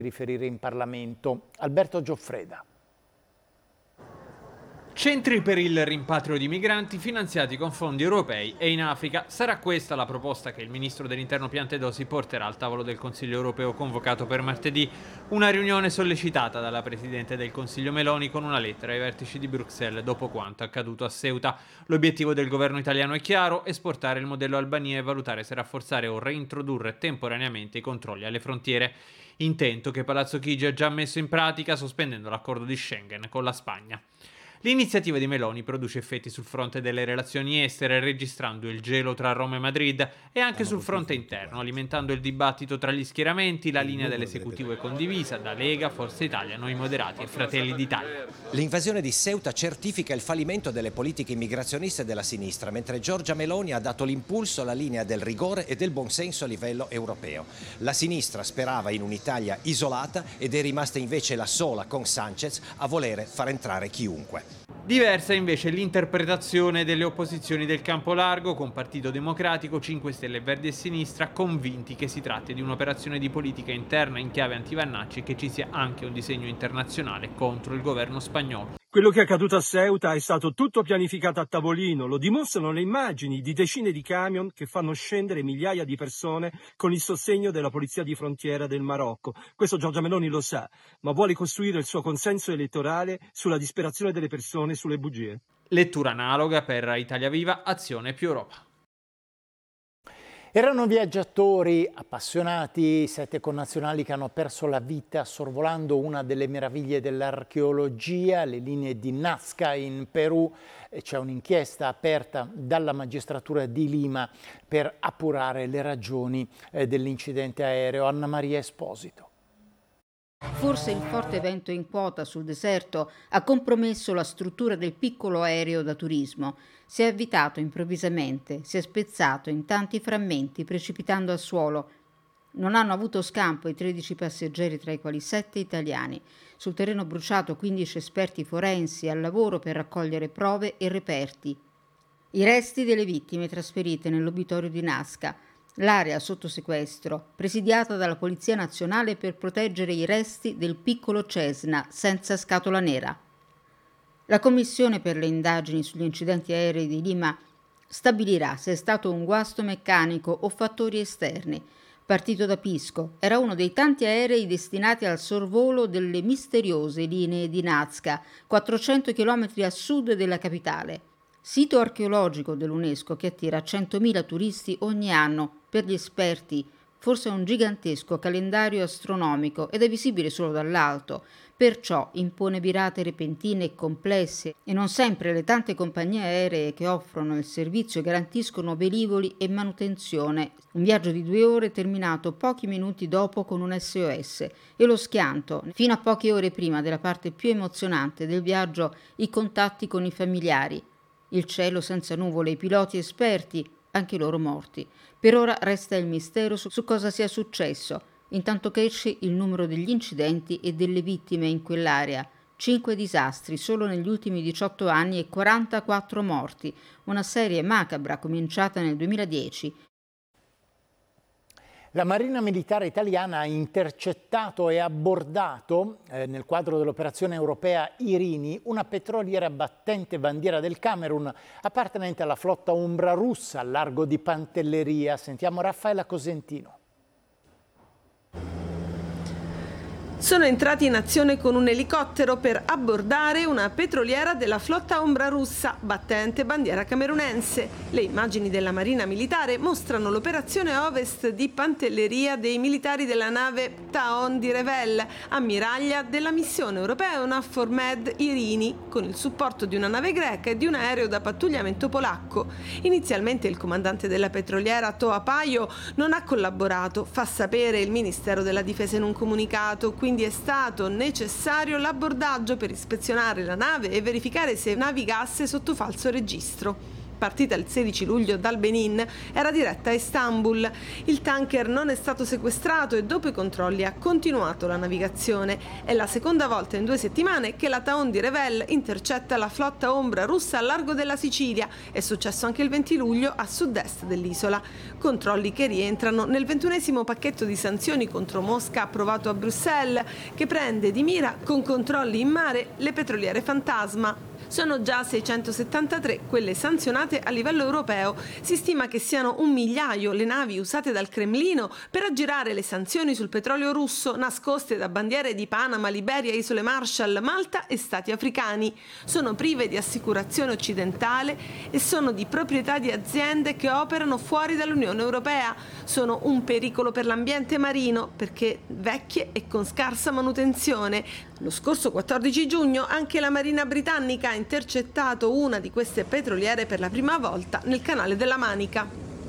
riferire in Parlamento. Alberto Gioffreda. Centri per il rimpatrio di migranti finanziati con fondi europei e in Africa. Sarà questa la proposta che il ministro dell'Interno Piantedosi porterà al tavolo del Consiglio europeo convocato per martedì, una riunione sollecitata dalla Presidente del Consiglio Meloni con una lettera ai vertici di Bruxelles dopo quanto accaduto a Ceuta. L'obiettivo del governo italiano è chiaro: esportare il modello Albania e valutare se rafforzare o reintrodurre temporaneamente i controlli alle frontiere. Intento che Palazzo Chigi ha già messo in pratica sospendendo l'accordo di Schengen con la Spagna. L'iniziativa di Meloni produce effetti sul fronte delle relazioni estere, registrando il gelo tra Roma e Madrid, e anche sul fronte interno, alimentando il dibattito tra gli schieramenti. La linea dell'esecutivo è condivisa da Lega, Forza Italia, Noi Moderati e Fratelli d'Italia. L'invasione di Ceuta certifica il fallimento delle politiche immigrazioniste della sinistra, mentre Giorgia Meloni ha dato l'impulso alla linea del rigore e del buonsenso a livello europeo. La sinistra sperava in un'Italia isolata ed è rimasta invece la sola, con Sanchez, a volere far entrare chiunque. Diversa invece l'interpretazione delle opposizioni del campo largo, con Partito Democratico, 5 Stelle, Verdi e Sinistra convinti che si tratti di un'operazione di politica interna in chiave anti-Vannacci e che ci sia anche un disegno internazionale contro il governo spagnolo. Quello che è accaduto a Ceuta è stato tutto pianificato a tavolino, lo dimostrano le immagini di decine di camion che fanno scendere migliaia di persone con il sostegno della polizia di frontiera del Marocco. Questo Giorgia Meloni lo sa, ma vuole costruire il suo consenso elettorale sulla disperazione delle persone, sulle bugie. Lettura analoga per Italia Viva, Azione più Europa. Erano viaggiatori appassionati, 7 connazionali che hanno perso la vita sorvolando una delle meraviglie dell'archeologia, le linee di Nazca in Perù. C'è un'inchiesta aperta dalla magistratura di Lima per appurare le ragioni dell'incidente aereo. Anna Maria Esposito. Forse il forte vento in quota sul deserto ha compromesso la struttura del piccolo aereo da turismo. Si è avvitato improvvisamente, si è spezzato in tanti frammenti, precipitando al suolo. Non hanno avuto scampo i 13 passeggeri, tra i quali 7 italiani. Sul terreno bruciato 15 esperti forensi al lavoro per raccogliere prove e reperti. I resti delle vittime trasferite nell'obitorio di Nazca. L'area sotto sequestro, presidiata dalla Polizia Nazionale per proteggere i resti del piccolo Cessna senza scatola nera. La Commissione per le indagini sugli incidenti aerei di Lima stabilirà se è stato un guasto meccanico o fattori esterni. Partito da Pisco, era uno dei tanti aerei destinati al sorvolo delle misteriose linee di Nazca, 400 km a sud della capitale. Sito archeologico dell'UNESCO che attira 100.000 turisti ogni anno. Per gli esperti, forse un gigantesco calendario astronomico ed è visibile solo dall'alto, perciò impone virate repentine e complesse e non sempre le tante compagnie aeree che offrono il servizio garantiscono velivoli e manutenzione. Un viaggio di 2 ore terminato pochi minuti dopo con un SOS e lo schianto, fino a poche ore prima della parte più emozionante del viaggio, i contatti con i familiari. Il cielo senza nuvole, i piloti esperti, anche loro morti. Per ora resta il mistero su cosa sia successo, intanto cresce il numero degli incidenti e delle vittime in quell'area. 5 disastri solo negli ultimi 18 anni e 44 morti, una serie macabra cominciata nel 2010. La Marina Militare Italiana ha intercettato e abbordato, nel quadro dell'operazione europea Irini, una petroliera battente bandiera del Camerun appartenente alla flotta Umbra russa al largo di Pantelleria. Sentiamo Raffaella Cosentino. Sono entrati in azione con un elicottero per abbordare una petroliera della flotta Umbra russa, battente bandiera camerunense. Le immagini della Marina Militare mostrano l'operazione a ovest di Pantelleria dei militari della nave Taon di Revel, ammiraglia della missione europea EUNAVFOR Med Irini, con il supporto di una nave greca e di un aereo da pattugliamento polacco. Inizialmente il comandante della petroliera Toa Paio non ha collaborato, fa sapere il Ministero della Difesa in un comunicato, quindi è stato necessario l'abbordaggio per ispezionare la nave e verificare se navigasse sotto falso registro. partita il 16 luglio dal Benin, era diretta a Istanbul. Il tanker non è stato sequestrato e dopo i controlli ha continuato la navigazione. È la seconda volta in 2 settimane che la Taon di Revel intercetta la flotta ombra russa a largo della Sicilia. È successo anche il 20 luglio a sud-est dell'isola. Controlli che rientrano nel 21esimo pacchetto di sanzioni contro Mosca approvato a Bruxelles, che prende di mira con controlli in mare le petroliere fantasma. Sono già 673 quelle sanzionate a livello europeo. Si stima che siano 1 migliaio le navi usate dal Cremlino per aggirare le sanzioni sul petrolio russo, nascoste da bandiere di Panama, Liberia, Isole Marshall, Malta e stati africani. Sono prive di assicurazione occidentale e sono di proprietà di aziende che operano fuori dall'Unione Europea. Sono un pericolo per l'ambiente marino perché vecchie e con scarsa manutenzione. Lo scorso 14 giugno anche la Marina britannica ha intercettato una di queste petroliere per la prima volta nel canale della Manica.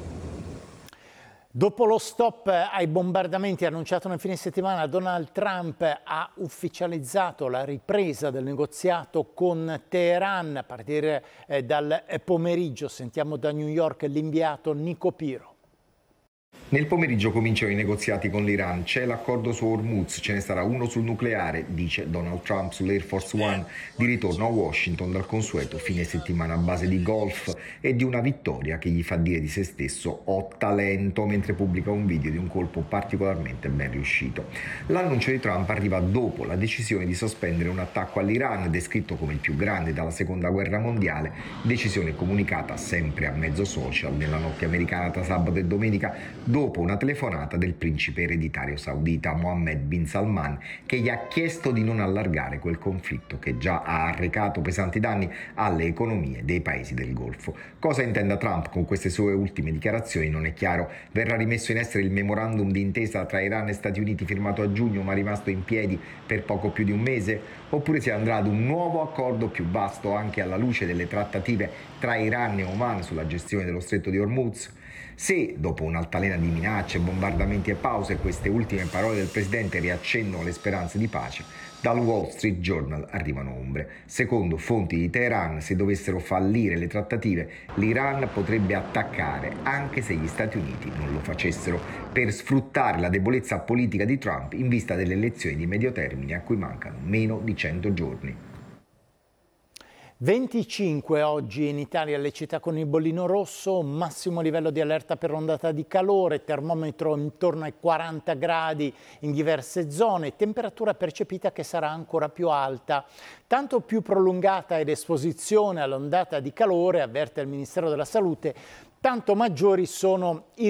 Dopo lo stop ai bombardamenti annunciato nel fine settimana, Donald Trump ha ufficializzato la ripresa del negoziato con Teheran a partire dal pomeriggio. Sentiamo da New York l'inviato Nico Piro. Nel pomeriggio cominciano i negoziati con l'Iran, c'è l'accordo su Hormuz, ce ne sarà uno sul nucleare, dice Donald Trump sull'Air Force One, di ritorno a Washington dal consueto fine settimana a base di golf e di una vittoria che gli fa dire di se stesso ho talento, mentre pubblica un video di un colpo particolarmente ben riuscito. L'annuncio di Trump arriva dopo la decisione di sospendere un attacco all'Iran, descritto come il più grande dalla seconda guerra mondiale, decisione comunicata sempre a mezzo social nella notte americana tra sabato e domenica, dopo una telefonata del principe ereditario saudita Mohammed bin Salman, che gli ha chiesto di non allargare quel conflitto che già ha arrecato pesanti danni alle economie dei paesi del Golfo. Cosa intenda Trump con queste sue ultime dichiarazioni non è chiaro. Verrà rimesso in essere il memorandum d'intesa tra Iran e Stati Uniti firmato a giugno ma rimasto in piedi per poco più di un mese? Oppure si andrà ad un nuovo accordo più vasto anche alla luce delle trattative tra Iran e Oman sulla gestione dello stretto di Hormuz? Se, dopo un'altalena di minacce, bombardamenti e pause, queste ultime parole del presidente riaccendono le speranze di pace, dal Wall Street Journal arrivano ombre. Secondo fonti di Teheran, se dovessero fallire le trattative, l'Iran potrebbe attaccare, anche se gli Stati Uniti non lo facessero, per sfruttare la debolezza politica di Trump in vista delle elezioni di medio termine a cui mancano meno di 100 giorni. 25 oggi in Italia le città con il bollino rosso, massimo livello di allerta per ondata di calore, termometro intorno ai 40 gradi in diverse zone, temperatura percepita che sarà ancora più alta. Tanto più prolungata è l'esposizione all'ondata di calore, avverte il Ministero della Salute, tanto maggiori sono i